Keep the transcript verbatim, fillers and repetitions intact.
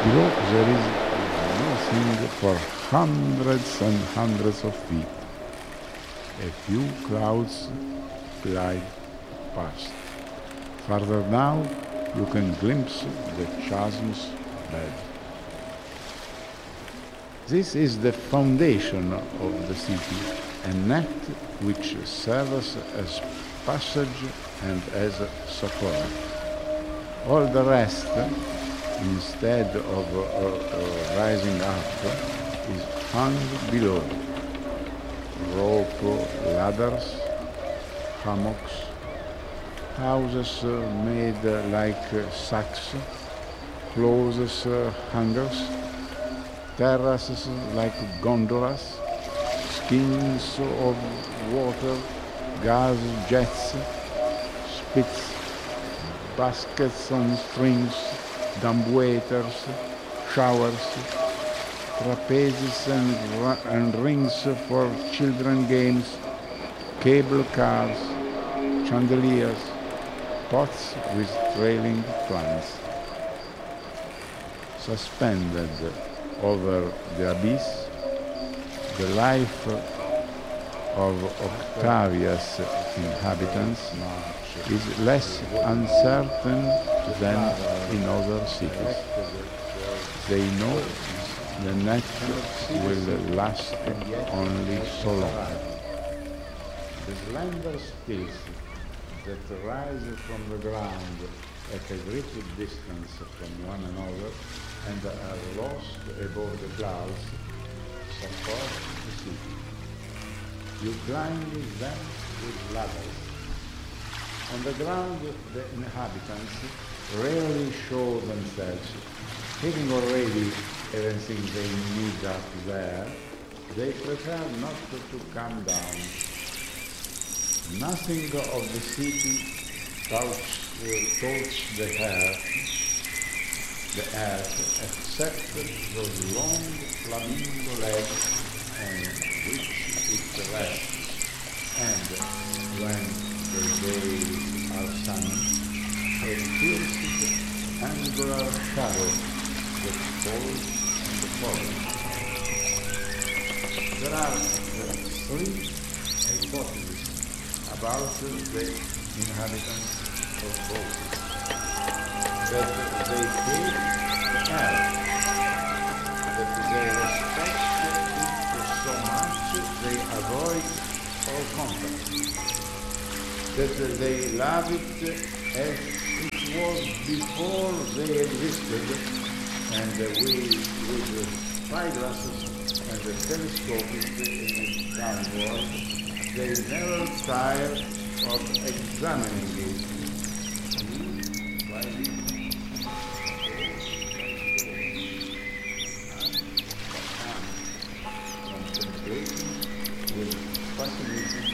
Below there is nothing for hundreds and hundreds of feet. A few clouds glide past. Farther down, you can glimpse the chasm's bed. This is the foundation of the city, a net which serves as passage and as support. All the rest, instead of uh, uh, rising up, is hung below. Rope ladders, hammocks, houses uh, made uh, like uh, sacks, clothes uh, hangers, terraces like gondolas, skins of water, gas jets, spits, baskets on strings, dumbwaiters, showers, trapezes and, and rings for children games, cable cars, chandeliers, pots with trailing plants. Suspended over the abyss, the life of Octavia's inhabitants is less uncertain than in other cities. They know the net will last only so long. The slender stilts that rise from the ground at a great distance from one another and are lost above the clouds support the city. You climb them with ladders. On the ground, the inhabitants rarely show themselves. Having already everything they need up there, they prefer not to come down. Nothing of the city touch, uh, touch the earth, the earth except those long flamingo legs on which it rests, and when the days are sunny, a pierced angular shadow that falls on the forest. There are uh, three hypotheses about the inhabitants of both. That they hate the earth, that they respect it so much they avoid all contact, that they love it as it was before they existed, and we, with the spyglasses and the telescopes in downward, they never tire of examining it